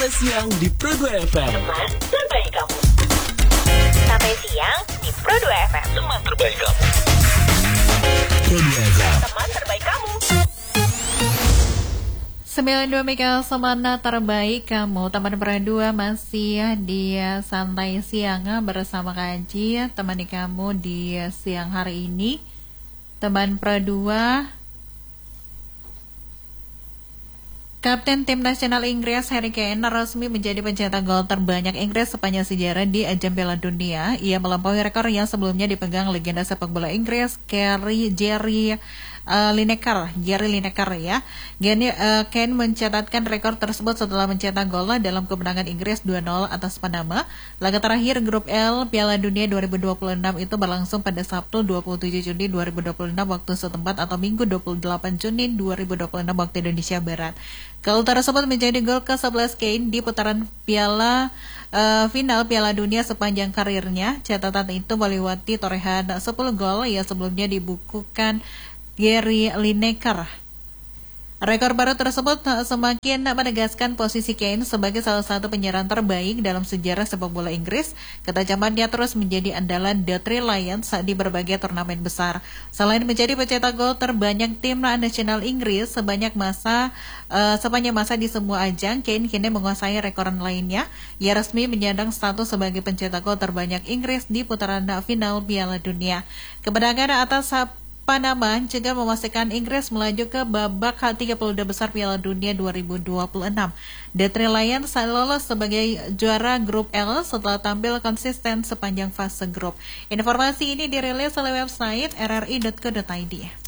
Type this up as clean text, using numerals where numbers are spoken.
siang di Pro 2 FM. Teman terbaik kamu. Sampai siang di Pro 2 FM. Teman terbaik kamu. Pro 2 FM. Teman terbaik kamu. 92 Mega Semana terbaik kamu. Teman Pro 2 masih di santai siang bersama Kak Aji, temani kamu di siang hari ini. Teman Pro 2, Kapten Tim Nasional Inggris Harry Kane resmi menjadi pencetak gol terbanyak Inggris sepanjang sejarah di ajang Piala Dunia. Ia melampaui rekor yang sebelumnya dipegang legenda sepak bola Inggris Gary Lineker ya. Kane mencatatkan rekor tersebut setelah mencetak gol dalam kemenangan Inggris 2-0 atas Panama. Laga terakhir grup L Piala Dunia 2026 itu berlangsung pada Sabtu 27 Juni 2026 waktu setempat atau Minggu 28 Juni 2026 waktu Indonesia Barat. Gol tersebut menjadi gol ke-11 Kane di putaran final Piala Dunia sepanjang karirnya. Catatan itu melewati torehan 10 gol yang sebelumnya dibukukan Gary Lineker. Rekor baru tersebut semakin menegaskan posisi Kane sebagai salah satu penyerang terbaik dalam sejarah sepak bola Inggris. Ketajamannya terus menjadi andalan The Three Lions di berbagai turnamen besar. Selain menjadi pencetak gol terbanyak tim nasional Inggris sepanjang masa di semua ajang, Kane kini menguasai rekor lainnya. Ia resmi menyandang status sebagai pencetak gol terbanyak Inggris di putaran final Piala Dunia. Kemenangan atas Panama juga memastikan Inggris melaju ke babak 32 besar Piala Dunia 2026. The Three Lions lolos sebagai juara grup L setelah tampil konsisten sepanjang fase grup. Informasi ini dirilis oleh website rri.co.id.